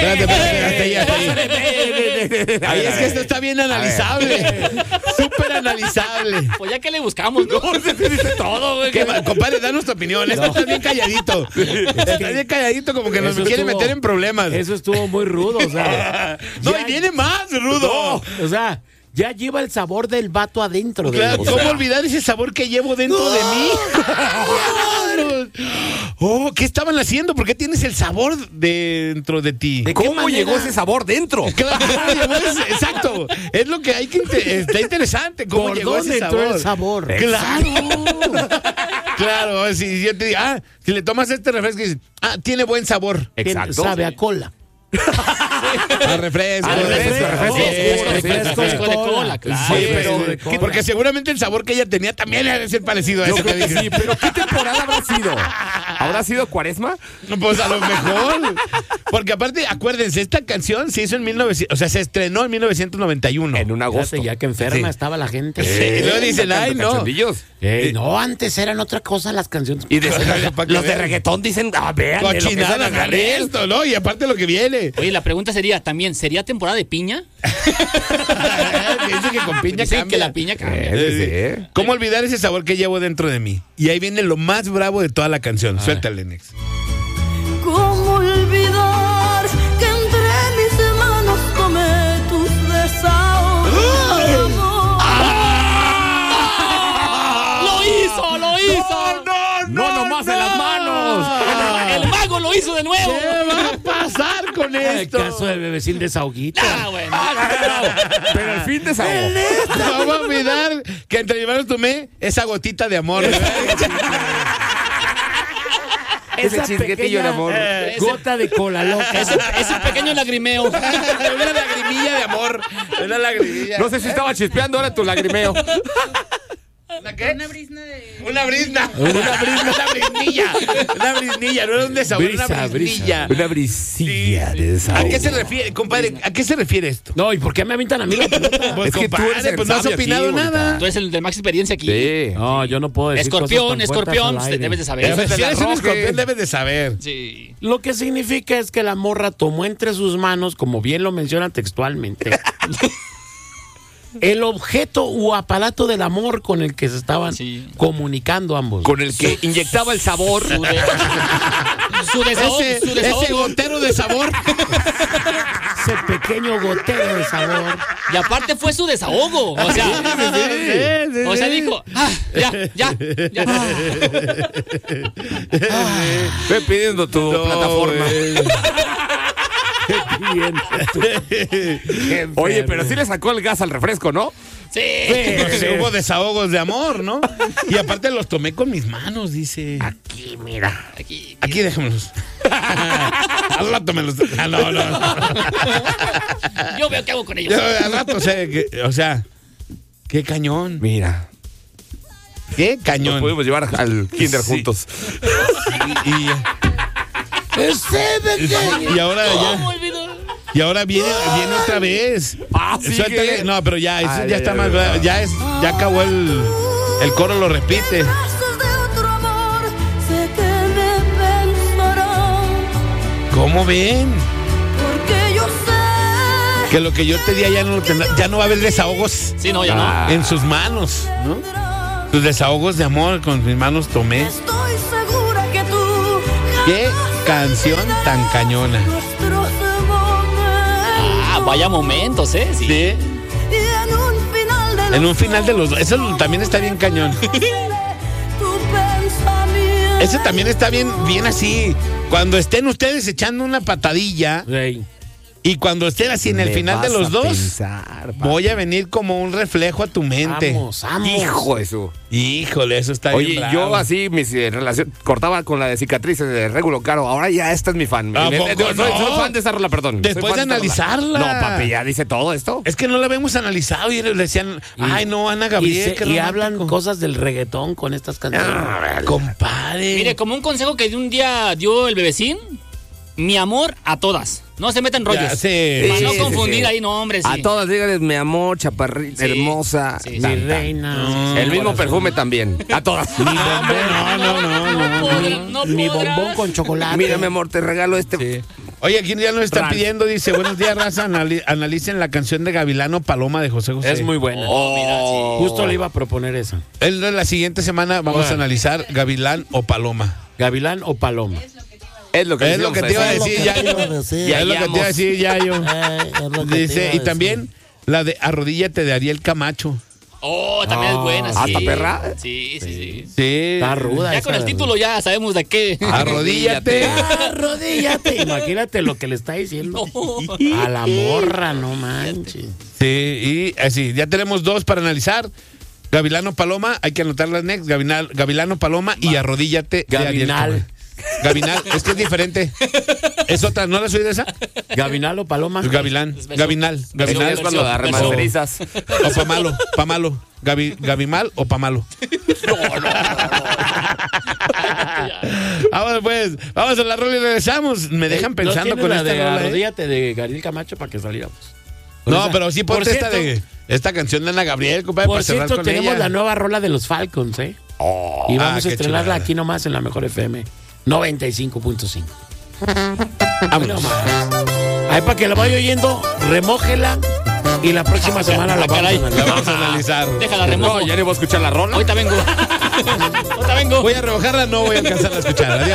Espérate, hasta ahí. Ahí es que esto está bien analizable. Súper analizable. Pues ya que le buscamos, ¿no? Dice todo, güey. Compadre, danos tu opinión. Esto está bien calladito. Está bien calladito, como que nos quiere meter en problemas. Eso estuvo muy rudo, o sea. No, y viene más rudo. No, o sea, ya lleva el sabor del vato adentro. Claro, ¿cómo olvidar ese sabor que llevo dentro de mí? Oh, ¿qué estaban haciendo? ¿Por qué tienes el sabor dentro de ti? ¿Cómo llegó ese sabor dentro? Claro, ¿cómo llegó exacto. Es lo que hay que está interesante. ¿Cómo ¿Por llegó dónde ese entró sabor? el sabor? Claro. Claro, si yo te digo, si le tomas este refresco y dices, tiene buen sabor. Exacto. Sabe a cola. A refresco. Refresco de cola, claro. Sí, pero porque seguramente el sabor que ella tenía también debe ser parecido a ese que dije. Sí, pero ¿qué temporada habrá sido? ¿Habrá sido Cuaresma? Pues a lo mejor. Porque aparte, acuérdense, esta canción se hizo en 1900, o sea, se estrenó en 1991. En un agosto. Ya que enferma estaba la gente. Y luego dicen, ay, no. No, antes eran otra cosa las canciones. Y los de reggaetón dicen, vean, cochinada, hagan esto, ¿no? Y aparte lo que viene. Oye, la pregunta sería también, ¿sería temporada de piña? Dice que con piña Dicen cambia. que la piña cambia. ¿Cómo olvidar ese sabor que llevo dentro de mí? Y ahí viene lo más bravo de toda la canción. Suéltale, Nex. ¿Cómo olvidar que entre mis manos tomé tus desahogos? ¡Lo hizo! ¡No nomás en las manos! ¡El mago lo hizo de nuevo! ¿Qué va a pasar con esto? El caso de Bebecín desahoguito. Bueno. Pero al fin desahogó. No va a olvidar que entre mis manos tomé esa gotita de amor. Ese chisguetillo de amor. Gota de cola loca. Ese pequeño lagrimeo. Una lagrimilla de amor. Una lagrimilla. No sé si estaba chispeando ahora tu lagrimeo. ¿Una qué? Una brisna de... Una brisna. Una briznilla. Una briznilla. No era un desahogo, una briznilla. Una brisilla de desahogo. ¿A qué se refiere, compadre? ¿A qué se refiere esto? No, ¿y por qué me avientan a mí la pelota? Pues, Es que tú compadre, eres el pues no has sabio opinado aquí, nada. Tú eres el de más experiencia aquí. Sí. No, yo no puedo decir Escorpión, cosas tan fuertes al aire. debes de saber. Si eres un arroje. escorpión, debes de saber. Sí. Lo que significa es que la morra tomó entre sus manos, como bien lo menciona textualmente, el objeto o aparato del amor con el que se estaban comunicando ambos. Con el que inyectaba el sabor. Su desahogo. Ese gotero de sabor. Ese pequeño gotero de sabor. Y aparte fue su desahogo. O sea, dijo, ya. Ve pidiendo tu plataforma. Oye, pero sí le sacó el gas al refresco, ¿no? Sí. Pues hubo desahogos de amor, ¿no? Y aparte los tomé con mis manos, dice. Aquí, mira. Aquí. Aquí déjamelos. Al rato me los. No. Yo veo qué hago con ellos. Al rato, o sea, qué cañón. Mira. Qué Nos cañón. pudimos llevar al kinder juntos. Y ahora ¿Cómo ya. olvidó? Y ahora viene otra vez. ¿Sigue? Suéltale. No, pero ya, eso ya está más. Ya acabó el coro, lo repite. Brazos de otro amor, sé que me pensarán, ¿Cómo ven? porque yo sé Que lo que yo te di ya no lo tendrá. Ya no va a haber desahogos Sí, no, ya no. en sus manos, ¿no? Tus desahogos de amor con mis manos tomé. estoy segura que tú Qué canción tan cañona. nuestros momentos. Vaya momentos, ¿eh? Sí. Sí. Y En un final de los dos. Eso también está bien cañón. tu pensamiento. Ese también está bien así. Cuando estén ustedes echando una patadilla Rey. y cuando estén así en el Me final de vas los a dos, pensar, papi. voy a venir como un reflejo a tu mente. Vamos. Hijo de su. Híjole, eso está bien Oye, bravo. yo así mis relación cortaba con la de cicatrices de Regulo Caro. Ahora ya esta es mi fan. ¿A poco Soy no? fan de esa rola, perdón. Después Soy fan de esta rola. analizarla. No, papi, ya dice todo esto. Es que no la habíamos analizado y le decían, ay no, Ana Gabriel, qué Y romántico. hablan cosas del reggaetón con estas canciones. Compadre. Mire, como un consejo que un día dio el bebecín, mi amor a todas. No se metan rollos. Ya sé. Para no Sí, confundir sí. ahí nombres. A todas díganles mi amor, chaparrita, Sí. hermosa. Sí, sí. Mi reina. El mismo perfume también. A todas. No. No Mi podrás. bombón con chocolate. Mira, mi amor, te regalo este. Sí. Oye, aquí ya nos están Ran. pidiendo, dice, buenos días, raza, analicen la canción de Gavilano Paloma de José José. Es muy buena. Oh, mira, sí. Justo le iba a proponer esa. La siguiente semana vamos a analizar Gavilán o Paloma. Gavilán o Paloma. Es lo que, Es lo que te iba a decir, ya yo. Ya Es lo que te iba a decir, ya yo. Dice, y decir. también la de Arrodíllate de Ariel Camacho. Oh, también es buena, sí. ¿Hasta perra? Sí. Sí. Está ruda Ya esa. con el título ya sabemos de qué. Arrodíllate. Arrodíllate. Imagínate lo que le está diciendo. A la morra, no manches. Sí, y así, ya tenemos 2 para analizar. Gavilano Paloma, hay que anotar las next. Gavilano Paloma y Arrodíllate de Ariel Gavinal. Camacho. Gavinal, es que es diferente. Es otra, ¿no la soy de esa? Gavinal o Paloma. Gavilán, Gavinal, Eso Gavinal es cuando la Versión. remasterizas. o Pamalo, Gavimal o Pamalo. Vamos pues, vamos a la rola y regresamos. Me dejan pensando ¿No con tienes esta la de rola. Arrodíllate de Gabriel Camacho para que saliéramos. No, pero sí Por ponte esta cierto- de esta canción de Ana Gabriel, compadre, Por para cerrar cierto, con tenemos ella. la nueva rola de los Falcons, ¿eh? Y vamos a qué estrenarla chulada. aquí nomás en la Mejor FM 95.5. Vámonos. Ahí para que la vaya oyendo, remójela y la próxima semana la vamos a caray. La analizar. vamos a analizar. Déjala remojo. No, ya ni voy a escuchar la rola. Ahorita vengo. Ahorita vengo. Voy a rebajarla, no voy a alcanzar a escuchar. Adiós.